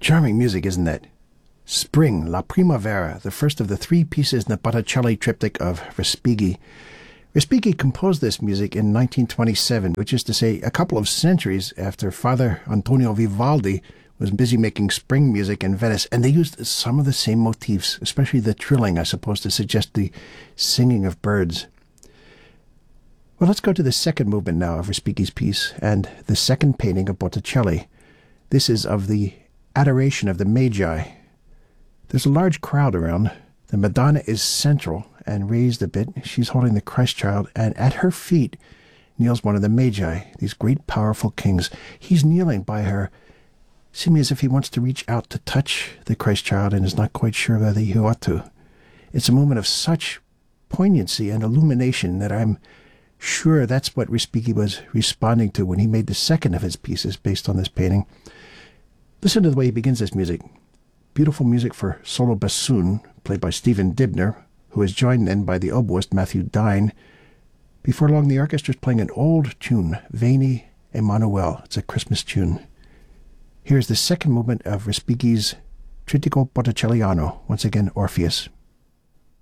Charming music, isn't it? Spring, La Primavera, the first of the three pieces in the Botticelli triptych of Respighi. Respighi composed this music in 1927, which is to say a couple of centuries after Father Antonio Vivaldi was busy making spring music in Venice, and they used some of the same motifs, especially the trilling, I suppose, to suggest the singing of birds. Well, let's go to the second movement now of Respighi's piece, and the second painting of Botticelli. This is of the Adoration of the Magi. There's a large crowd around. The Madonna is central and raised a bit. She's holding the Christ child, and at her feet kneels one of the Magi, these great powerful kings. He's kneeling by her, seeming as if he wants to reach out to touch the Christ child and is not quite sure whether he ought to. It's a moment of such poignancy and illumination that I'm sure that's what Respighi was responding to when he made the second of his pieces based on this painting. Listen to the way he begins this music. Beautiful music for solo bassoon, played by Stephen Dibner, who is joined then by the oboist Matthew Dine. Before long, the orchestra is playing an old tune, Veni Emmanuel. It's a Christmas tune. Here's the second movement of Respighi's Trittico Botticelliano, once again Orpheus.